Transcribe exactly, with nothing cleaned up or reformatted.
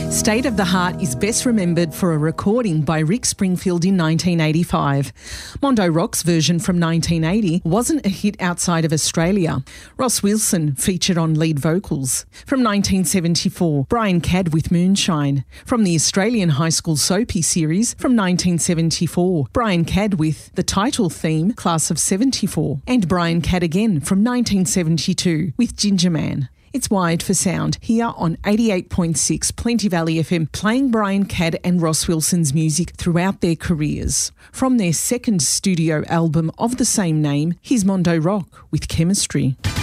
State of the Heart is best remembered for a recording by Rick Springfield in nineteen eighty-five. Mondo Rock's version from nineteen eighty wasn't a hit outside of Australia. Ross Wilson featured on lead vocals. From nineteen seventy-four, Brian Cadd with Moonshine. From the Australian High School Soapy series from nineteen seventy-four, Brian Cadd with the title theme, Class of seventy-four. And Brian Cadd again from nineteen seventy-two with Ginger Man. It's Wired for Sound here on eighty-eight point six Plenty Valley F M, playing Brian Cadd and Ross Wilson's music throughout their careers. From their second studio album of the same name, here's Mondo Rock with Chemistry.